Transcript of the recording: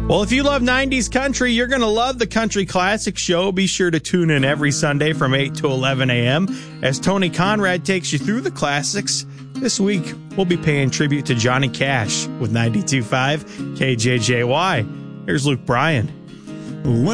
Well, if you love 90s country, you're going to love the Country Classic Show. Be sure to tune in every Sunday from 8 to 11 a.m. as Tony Conrad takes you through the classics. This week, we'll be paying tribute to Johnny Cash with 92.5 KJJY. Here's Luke Bryan.